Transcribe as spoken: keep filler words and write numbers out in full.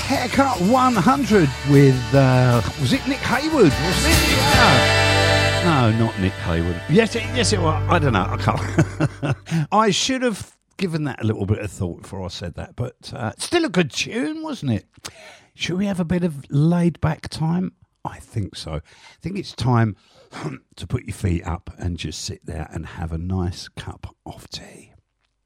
Haircut one hundred with, uh, was it Nick Hayward, wasn't it? Yeah. No, not Nick Hayward. Yes, it, yes, it was. I don't know. I can't. I should have given that a little bit of thought before I said that, but uh, still a good tune, wasn't it? Should we have a bit of laid back time? I think so. I think it's time to put your feet up and just sit there and have a nice cup of tea.